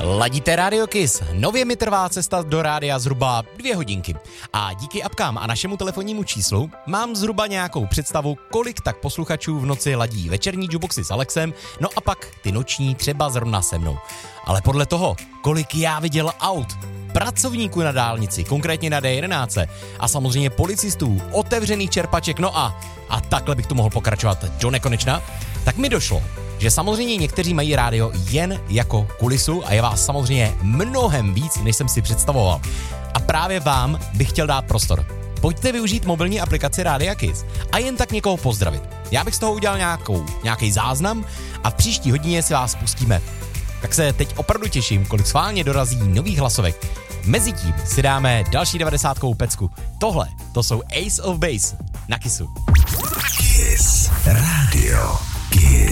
Ladíte Radio Kiss. Nově mi trvá cesta do rádia zhruba 2 hodinky. A díky apkám a našemu telefonnímu číslu mám zhruba nějakou představu, kolik tak posluchačů v noci ladí večerní jukeboxy s Alexem, no a pak ty noční třeba zrovna se mnou. Ale podle toho, kolik já viděl aut, pracovníků na dálnici, konkrétně na D11 a samozřejmě policistů, otevřených čerpaček, no a takhle bych tu mohl pokračovat do nekonečna, tak mi došlo, že samozřejmě někteří mají rádio jen jako kulisu a je vás samozřejmě mnohem víc, než jsem si představoval. A právě vám bych chtěl dát prostor. Pojďte využít mobilní aplikaci Rádia Kiss a jen tak někoho pozdravit. Já bych z toho udělal nějaký záznam a v příští hodině si vás pustíme. Tak se teď opravdu těším, kolik schválně dorazí nových hlasovek. Mezitím si dáme další 90 pecku. Tohle, to jsou Ace of Base na Kissu. Kiss Radio Kiss.